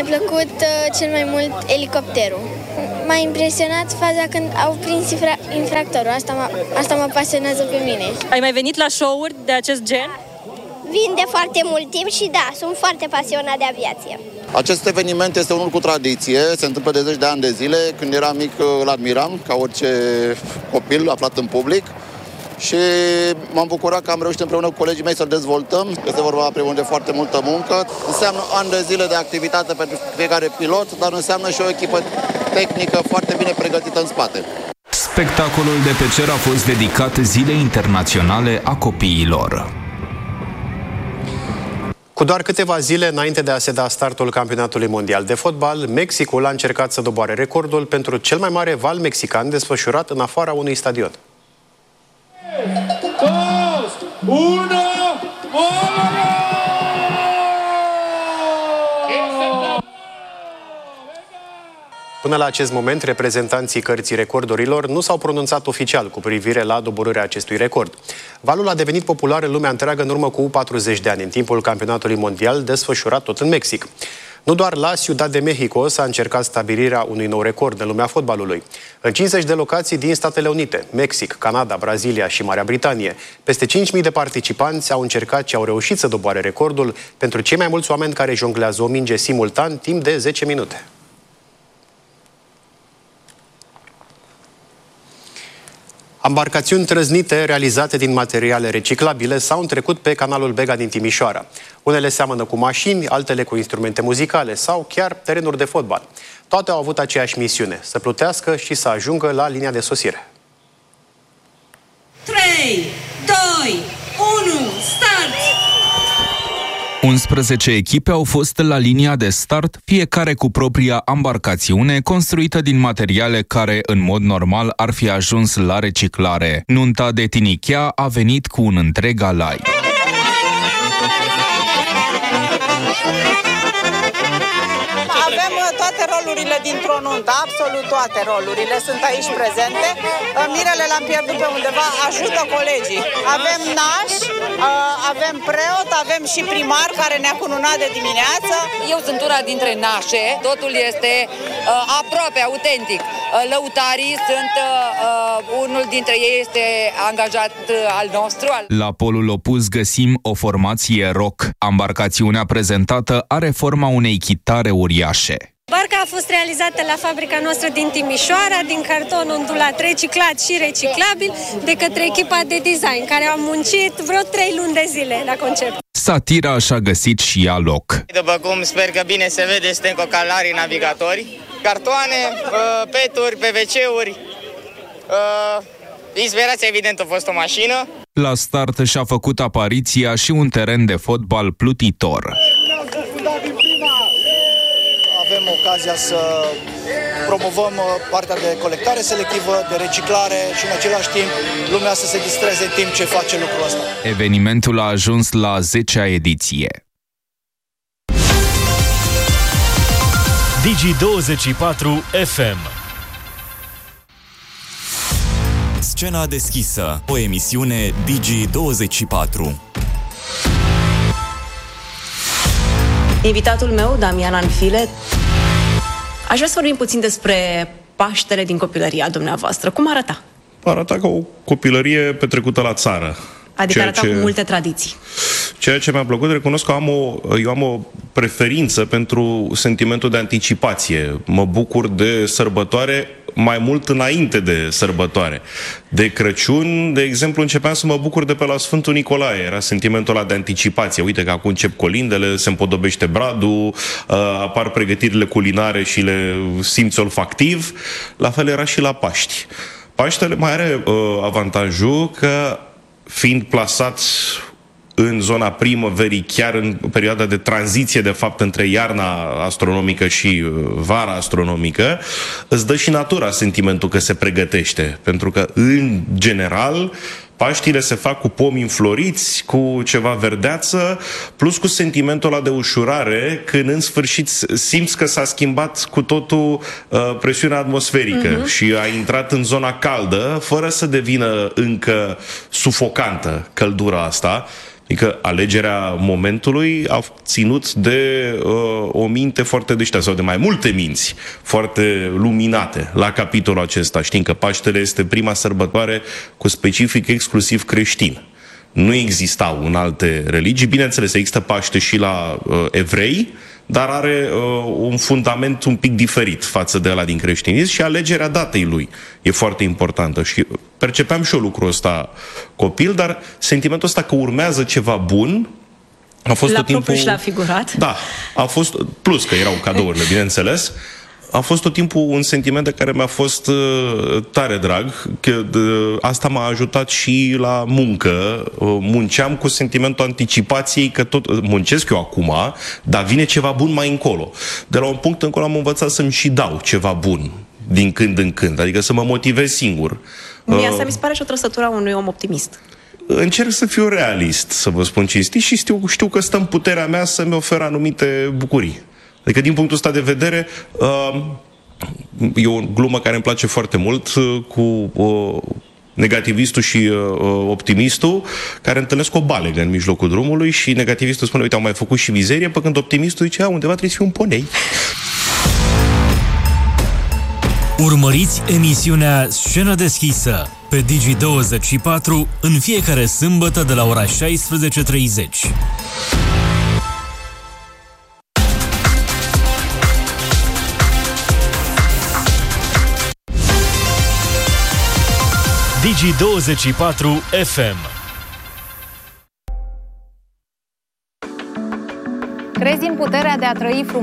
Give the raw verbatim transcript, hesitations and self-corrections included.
Mi-a plăcut uh, cel mai mult elicopterul. M-a impresionat faza când au prins infra- infractorul. Asta mă, asta mă pasionează pe mine. Ai mai venit la show-uri de acest gen? Vin de foarte mult timp și da, sunt foarte pasionat de aviație. Acest eveniment este unul cu tradiție, se întâmplă de zeci de ani de zile. Când eram mic îl admiram, ca orice copil aflat în public. Și m-am bucurat că am reușit împreună cu colegii mei să-l dezvoltăm. Este vorba, în primul rând, de foarte multă muncă. Înseamnă ani de zile de activitate pentru fiecare pilot, dar înseamnă și o echipă tehnică foarte bine pregătită în spate. Spectacolul de pe cer a fost dedicat Zilei Internaționale a Copiilor. Cu doar câteva zile înainte de a se da startul campionatului mondial de fotbal, Mexicul a încercat să doboare recordul pentru cel mai mare val mexican desfășurat în afara unui stadion. Până la acest moment, reprezentanții Cărții Recordurilor nu s-au pronunțat oficial cu privire la doborârea acestui record. Valul a devenit popular în lumea întreagă în urmă cu patruzeci de ani, în timpul campionatului mondial desfășurat tot în Mexic. Nu doar la Ciudad de Mexico s-a încercat stabilirea unui nou record în lumea fotbalului. În cincizeci de locații din Statele Unite, Mexic, Canada, Brazilia și Marea Britanie, peste cinci mii de participanți au încercat și au reușit să doboare recordul pentru cei mai mulți oameni care jonglează o minge simultan timp de zece minute. Ambarcațiuni trăznite realizate din materiale reciclabile s-au întrecut pe canalul Bega din Timișoara. Unele seamănă cu mașini, altele cu instrumente muzicale sau chiar terenuri de fotbal. Toate au avut aceeași misiune, să plutească și să ajungă la linia de sosire. trei, doi, unu, start! unsprezece echipe au fost la linia de start, fiecare cu propria ambarcațiune construită din materiale care, în mod normal, ar fi ajuns la reciclare. Nunta de tinichea a venit cu un întreg alai. Avem toate rolurile dintr-o nuntă, absolut toate rolurile sunt aici prezente. Mirele l-am pierdut pe undeva, ajută colegii. Avem naș, avem preot, avem și primar care ne-a cununat de dimineață. Eu sunt una dintre nașe, totul este uh, aproape autentic. Lăutarii sunt, uh, unul dintre ei este angajat uh, al nostru. La polul opus găsim o formație rock. Ambarcațiunea prezentată are forma unei chitare uriașe. Barca a fost realizată la fabrica noastră din Timișoara, din carton ondulat reciclat și reciclabil, de către echipa de design, care a muncit vreo trei luni de zile la concept. Satira și-a găsit și ea loc. După cum sper că bine se vede, suntem cu calarii navigatori, cartoane, peturi, P V C-uri. Inspirația, evident, a fost o mașină. La start și-a făcut apariția și un teren de fotbal plutitor. Avem ocazia să promovăm partea de colectare selectivă, de reciclare și în același timp lumea să se distreze în timp ce face lucrul ăsta. Evenimentul a ajuns la zecea ediție. Digi douăzeci și patru F M. Scena deschisă, o emisiune Digi douăzeci și patru. Invitatul meu, Damian Anfile, aș vrea să vorbim puțin despre Paștele din copilăria dumneavoastră. Cum arăta? Arăta ca o copilărie petrecută la țară. Adică arăta ce... cu multe tradiții. Ceea ce mi-a plăcut, recunosc că am o, eu am o preferință pentru sentimentul de anticipație. Mă bucur de sărbătoare mai mult înainte de sărbătoare. De Crăciun, de exemplu, începeam să mă bucur de pe la Sfântul Nicolae. Era sentimentul ăla de anticipație. Uite că acum încep colindele, se împodobește bradul, apar pregătirile culinare și le simți olfactiv. La fel era și la Paști. Paștele mai are uh, avantajul că, fiind plasat în zona primăverii, chiar în perioada de tranziție, de fapt, între iarna astronomică și vara astronomică, îți dă și natura sentimentul că se pregătește. Pentru că, în general, Paștile se fac cu pomi înfloriți, cu ceva verdeață, plus cu sentimentul ăla de ușurare, când în sfârșit simți că s-a schimbat cu totul uh, presiunea atmosferică uh-huh. și a intrat în zona caldă, fără să devină încă sufocantă căldura asta. Adică alegerea momentului a ținut de uh, o minte foarte deșteaptă, sau de mai multe minți foarte luminate la capitolul acesta. Știm că Paștele este prima sărbătoare cu specific exclusiv creștin. Nu existau în alte religii. Bineînțeles, există Paște și la uh, evrei, dar are uh, un fundament un pic diferit față de ăla din creștinism și alegerea datei lui e foarte importantă. Și percepeam și eu lucrul ăsta copil, dar sentimentul ăsta că urmează ceva bun a fost la tot timpul... și la figurat. Da, a fost, plus că erau cadourile, bineînțeles, a fost tot timpul un sentiment de care mi-a fost uh, tare drag, că uh, asta m-a ajutat și la muncă. Uh, munceam cu sentimentul anticipației că tot muncesc eu acum, dar vine ceva bun mai încolo. De la un punct încolo am învățat să-mi și dau ceva bun din când în când, adică să mă motivez singur. Mie asta mi se pare și o trăsătură a unui om optimist. Încerc să fiu realist, să vă spun cinstit, și știu, știu că stă în puterea mea să-mi ofer anumite bucurii. Adică, din punctul ăsta de vedere, uh, e o glumă care îmi place foarte mult uh, cu uh, negativistul și uh, optimistul, care întâlnesc o balegă în mijlocul drumului și negativistul spune, uite, am mai făcut și mizerie, pe când optimistul zice, a, undeva trebuie să fie un ponei. Urmăriți emisiunea Scenă deschisă pe Digi douăzeci și patru în fiecare sâmbătă de la ora șaisprezece treizeci. Digi douăzeci și patru F M. Crezi în puterea de a trăi frumos?